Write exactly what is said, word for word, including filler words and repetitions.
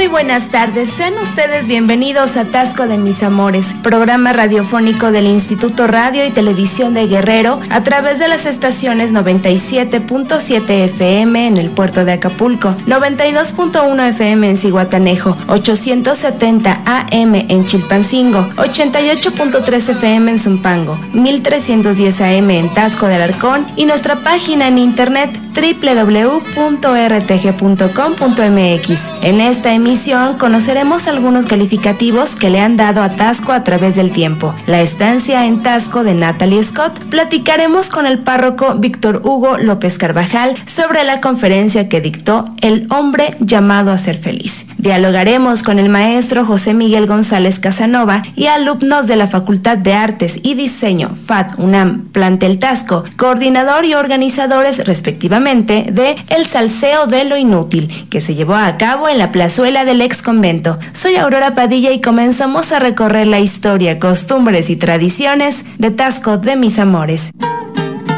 Muy buenas tardes, sean ustedes bienvenidos a Tasco de Mis Amores, programa radiofónico del Instituto Radio y Televisión de Guerrero a través de las estaciones noventa y siete punto siete F M en el puerto de Acapulco, noventa y dos punto uno F M en Zihuatanejo, ochocientos setenta A M en Chilpancingo, ochenta y ocho punto tres F M en Zumpango, mil trescientos diez A M en Taxco de Alarcón y nuestra página en internet doble u doble u doble u punto r t g punto com punto m x. En esta emisión conoceremos algunos calificativos que le han dado a Taxco a través del tiempo. La estancia en Taxco de Natalie Scott. Platicaremos con el párroco Víctor Hugo López Carvajal sobre la conferencia que dictó El hombre llamado a ser feliz. Dialogaremos con el maestro José Miguel González Casanova y alumnos de la Facultad de Artes y Diseño F A D UNAM Plantel Taxco, coordinador y organizadores respectivamente de El Salseo de lo Inútil, que se llevó a cabo en la plazuela del ex convento. Soy Aurora Padilla y comenzamos a recorrer la historia, costumbres y tradiciones de Tasco de Mis Amores.